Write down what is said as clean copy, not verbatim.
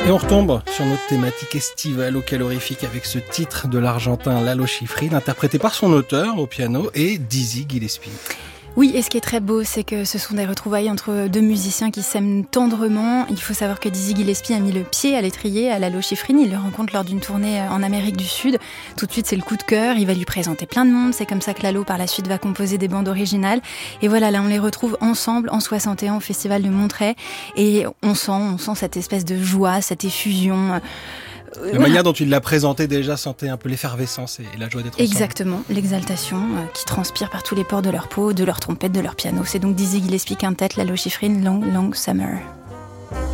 Et on retombe sur notre thématique estivale au calorifique avec ce titre de l'Argentin Lalo Schifrin, interprété par son auteur au piano et Dizzy Gillespie. Oui, et ce qui est très beau, c'est que ce sont des retrouvailles entre deux musiciens qui s'aiment tendrement. Il faut savoir que Dizzy Gillespie a mis le pied à l'étrier à Lalo Schifrin. Il le rencontre lors d'une tournée en Amérique du Sud. Tout de suite, c'est le coup de cœur. Il va lui présenter plein de monde. C'est comme ça que Lalo, par la suite, va composer des bandes originales. Et voilà, là, on les retrouve ensemble en 61 au Festival de Monterey. Et on sent cette espèce de joie, cette effusion. La manière dont il l'a présenté déjà sentait un peu l'effervescence et la joie d'être ensemble. Exactement, l'exaltation qui transpire par tous les pores de leur peau, de leur trompette, de leur piano. C'est donc Dizzy Gillespie Quintet, Lalo Schifrin, Long Long Summer.